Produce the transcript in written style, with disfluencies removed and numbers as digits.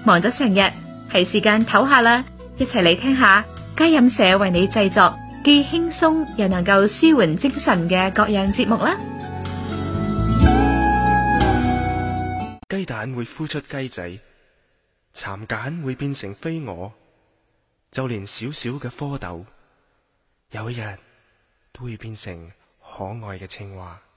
忙咗成日，係時間唞下啦，一齊嚟聽下佳音社為你製作既輕鬆又能夠舒緩精神嘅各樣節目啦。 雞蛋會孵出雞仔，蠶繭會變成飛蛾，就連小小嘅蝌蚪，有一日都會變成可愛嘅青蛙。